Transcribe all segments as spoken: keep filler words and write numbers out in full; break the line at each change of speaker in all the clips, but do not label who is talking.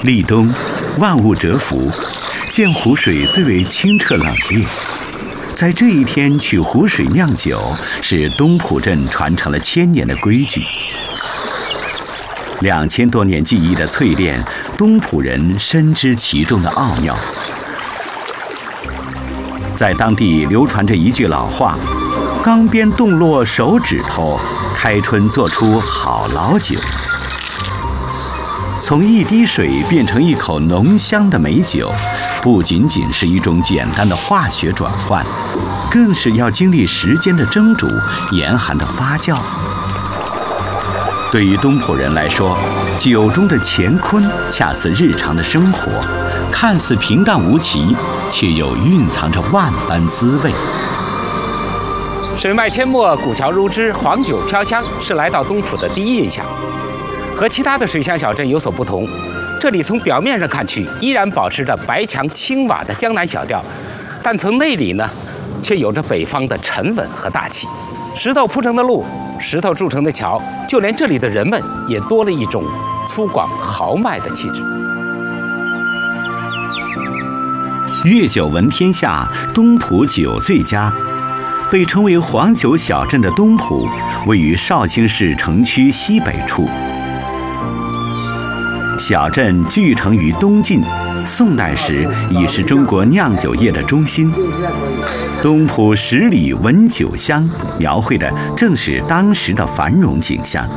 立冬，万物蛰伏，鉴湖水最为清澈冷冽。在这一天取湖水酿酒，是东浦镇传承了千年的规矩。两千多年技艺的淬炼，东浦人深知其中的奥妙。在当地流传着一句老话：“钢鞭冻落手指头，开春做出好老酒。”从一滴水变成一口浓香的美酒，不仅仅是一种简单的化学转换，更是要经历时间的蒸煮、严寒的发酵。对于东浦人来说，酒中的乾坤恰似日常的生活，看似平淡无奇，却又蕴藏着万般滋味。
水脉阡陌，古桥如织，黄酒飘香，是来到东浦的第一印象。和其他的水乡小镇有所不同，这里从表面上看去依然保持着白墙青瓦的江南小调，但从内里呢，却有着北方的沉稳和大气。石头铺成的路，石头筑成的桥，就连这里的人们也多了一种粗犷豪迈的气质。
粤酒闻天下，东浦酒最佳。被称为黄酒小镇的东浦，位于绍兴市城区西北处。小镇聚城于东晋，宋代时已是中国酿酒业的中心。东浦十里闻酒香，描绘的正是当时的繁荣景象。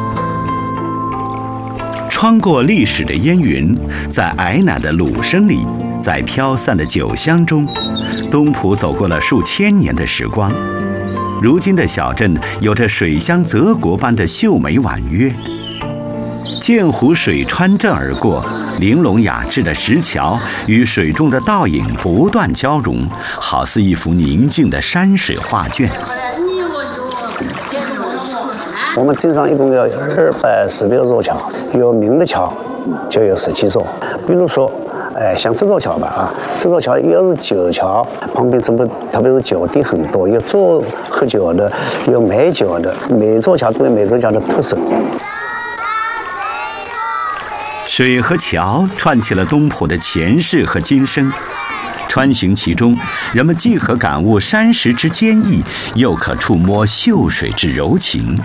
穿过历史的烟云，在矮奶的鲁声里，在飘散的酒香中，东浦走过了数千年的时光。如今的小镇有着水乡泽国般的秀美婉约。鉴湖水穿镇而过，玲珑雅致的石桥与水中的倒影不断交融，好似一幅宁静的山水画卷。
我们镇上一共有二百十六座桥，有名的桥就有十七座。比如说，哎，像这座桥吧，啊，这座桥又是酒桥，旁边这么特别是酒店很多，有做喝酒的，有卖酒的，每座桥都有每座桥的特色。
水和桥串起了东浦的前世和今生，穿行其中，人们既可感悟山石之坚毅，又可触摸秀水之柔情。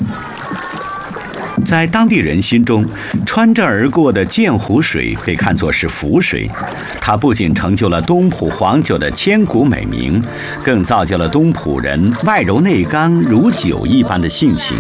在当地人心中，穿镇而过的鉴湖水被看作是福水，它不仅成就了东浦黄酒的千古美名，更造就了东浦人外柔内刚如酒一般的性情。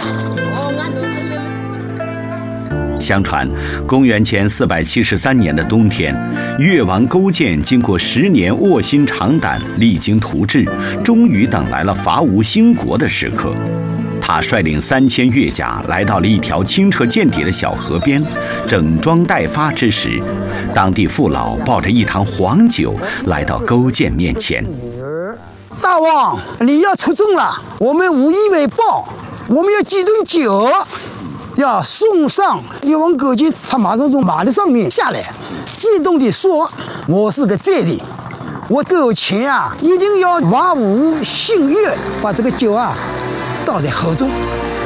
相传，公元前四百七十三年的冬天，越王勾践经过十年卧薪尝胆、励精图治，终于等来了伐吴兴国的时刻。他率领三千越甲来到了一条清澈见底的小河边，整装待发之时，当地父老抱着一坛黄酒来到勾践面前。
大王，你要出征了，我们无以为报，我们要几顿酒。要送上越王勾践，他马上从马的上面下来，激动地说：“我是个罪人，我勾践啊，一定要伐吴兴越，把这个酒啊倒在河中。”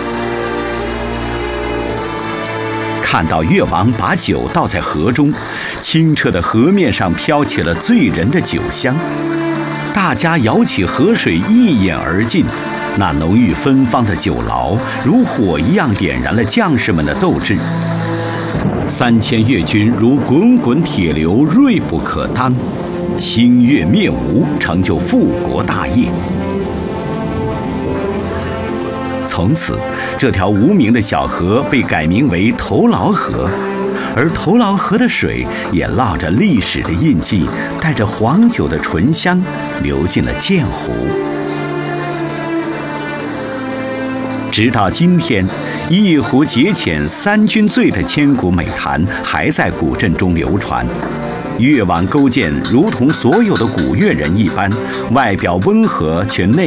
看到越王把酒倒在河中，清澈的河面上飘起了醉人的酒香，大家舀起河水一饮而尽。那浓郁芬芳的酒醪如火一样点燃了将士们的斗志，三千越军如滚滚铁流，锐不可当，兴越灭吴，成就复国大业。从此，这条无名的小河被改名为头劳河，而头劳河的水也烙着历史的印记，带着黄酒的醇香，流进了鉴湖。直到今天，一壶解遣三军醉的千古美谈还在古镇中流传。越王勾践如同所有的古越人一般，外表温和却内